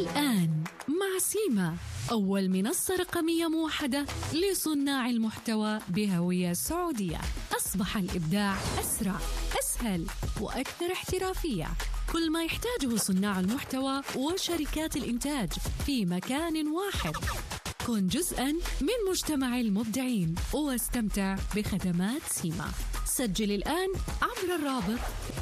الآن مع سيما، أول منصة رقمية موحدة لصناع المحتوى بهوية سعودية. أصبح الإبداع أسرع، أسهل وأكثر احترافية. كل ما يحتاجه صناع المحتوى وشركات الإنتاج في مكان واحد. كن جزءاً من مجتمع المبدعين واستمتع بخدمات سيما. سجل الآن عبر الرابط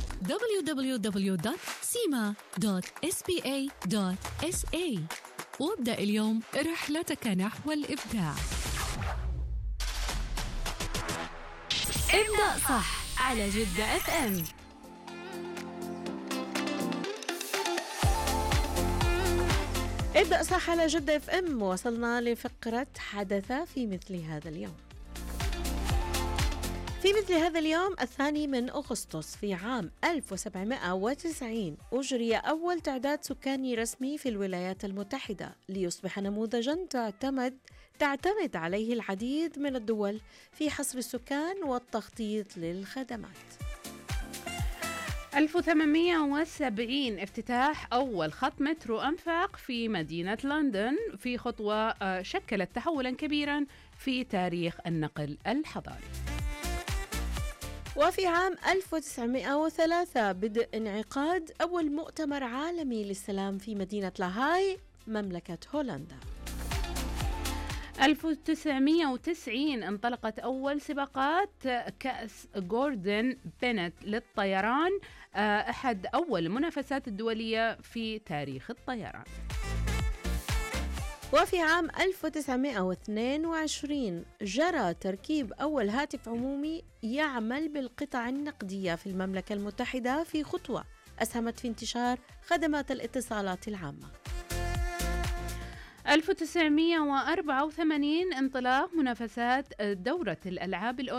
www.sima.sba.sa وابدأ اليوم رحلتك نحو الإبداع. ابدأ صح على جدة FM. ابدأ صح على جدة FM. وصلنا لفقرة حدث في مثل هذا اليوم. في مثل هذا اليوم 2 أغسطس في عام 1790 أجري أول تعداد سكاني رسمي في الولايات المتحدة، ليصبح نموذجاً تعتمد عليه العديد من الدول في حصر السكان والتخطيط للخدمات. 1870 افتتاح أول خط مترو أنفاق في مدينة لندن، في خطوة شكلت تحولاً كبيراً في تاريخ النقل الحضاري. وفي عام 1903 بدء انعقاد أول مؤتمر عالمي للسلام في مدينة لاهاي، مملكة هولندا. 1990 انطلقت أول سباقات كأس جوردن بينت للطيران، أحد أول المنافسات الدولية في تاريخ الطيران. وفي عام 1922 جرى تركيب أول هاتف عمومي يعمل بالقطع النقدية في المملكة المتحدة، في خطوة أسهمت في انتشار خدمات الاتصالات العامة. 1984 انطلاق منافسات دورة الألعاب